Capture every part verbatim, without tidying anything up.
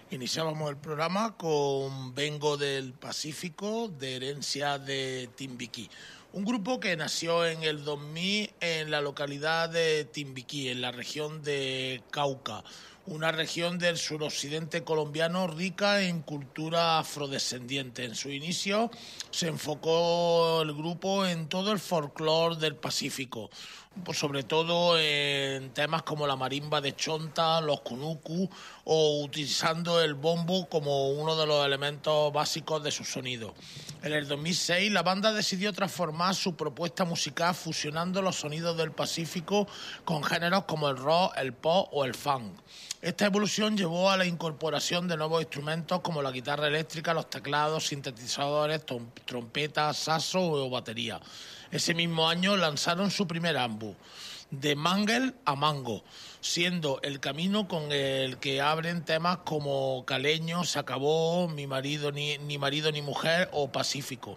Iniciábamos el programa con Vengo del Pacífico, de Herencia de Timbiquí. Un grupo que nació en el dos mil en la localidad de Timbiquí, en la región de Cauca, una región del suroccidente colombiano rica en cultura afrodescendiente. En su inicio se enfocó el grupo en todo el folclore del Pacífico, pues sobre todo en temas como la marimba de chonta, los cunucu, o utilizando el bombo como uno de los elementos básicos de su sonido. En el dos mil seis la banda decidió transformar su propuesta musical fusionando los sonidos del Pacífico con géneros como el rock, el pop o el funk. Esta evolución llevó a la incorporación de nuevos instrumentos como la guitarra eléctrica, los teclados, sintetizadores, trompetas, saxo o batería. Ese mismo año lanzaron su primer álbum, De Mangle a Mango, siendo el camino con el que abren temas como Caleño, Se acabó, Mi marido ni, ni marido ni mujer o Pacífico.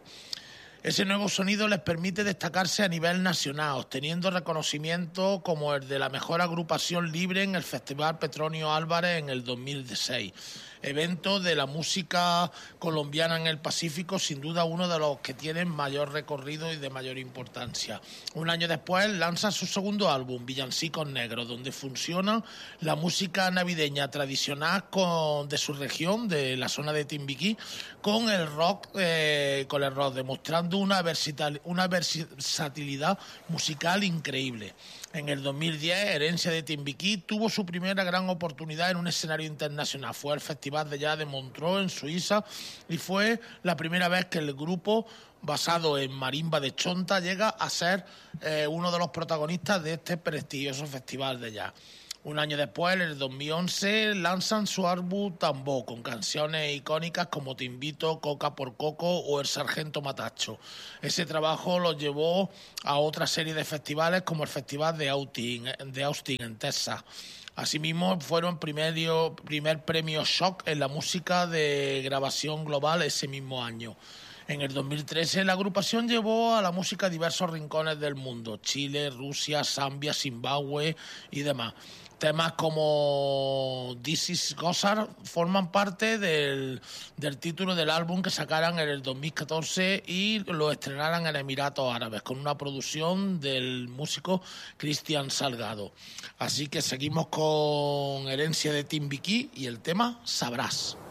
Ese nuevo sonido les permite destacarse a nivel nacional, obteniendo reconocimiento como el de la mejor agrupación libre en el Festival Petronio Álvarez en el dos mil seis. Evento de la música colombiana en el Pacífico, sin duda uno de los que tienen mayor recorrido y de mayor importancia. Un año después lanza su segundo álbum, Villancicos Negros, donde funciona la música navideña tradicional con, de su región, de la zona de Timbiquí, con el rock, eh, con el rock, demostrando una versatil, una versatilidad musical increíble. En el dos mil diez, Herencia de Timbiquí tuvo su primera gran oportunidad en un escenario internacional. Fue el Festival de Jazz de Montreux, en Suiza, y fue la primera vez que el grupo, basado en marimba de chonta, llega a ser eh, uno de los protagonistas de este prestigioso festival de jazz. Un año después, en el dos mil once, lanzan su álbum Tambó, con canciones icónicas como Te invito, Coca por Coco o El Sargento Matacho. Ese trabajo los llevó a otra serie de festivales como el Festival de Austin, de Austin en Texas. Asimismo, fueron primer, primer premio Shock en la música de grabación global ese mismo año. En el dos mil trece, la agrupación llevó a la música a diversos rincones del mundo: Chile, Rusia, Zambia, Zimbabue y demás. Temas como This is Gozar forman parte del, del título del álbum que sacaran en el dos mil catorce y lo estrenaran en Emiratos Árabes, con una producción del músico Cristian Salgado. Así que seguimos con Herencia de Timbiquí y el tema Sabrás.